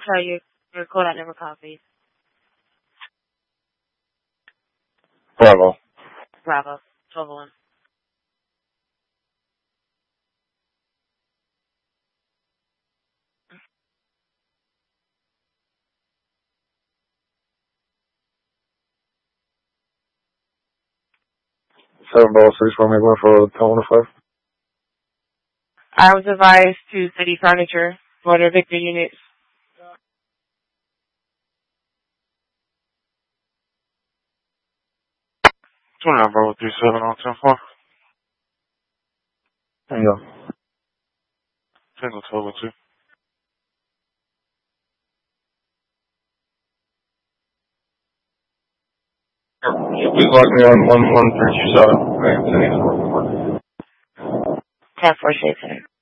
tell you your code out number copies. Bravo. Bravo. 1201. $7.06 for me going for Tone 5. I was advised to City Furniture for their Victor units. Bravo 37 on 10-4. There you go. Tango 1202. Please lock me on 11327. 10-4 Shade Center.